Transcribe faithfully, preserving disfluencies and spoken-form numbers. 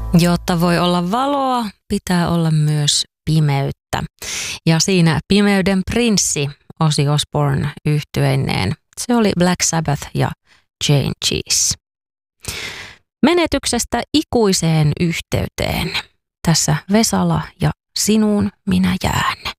Jotta voi olla valoa, pitää olla myös pimeyttä. Ja siinä Pimeyden prinssi Ozzy Osbourne yhtyeineen. Se oli Black Sabbath ja Changes. Menetyksestä ikuiseen yhteyteen. Tässä Vesala ja Sinuun minä jään.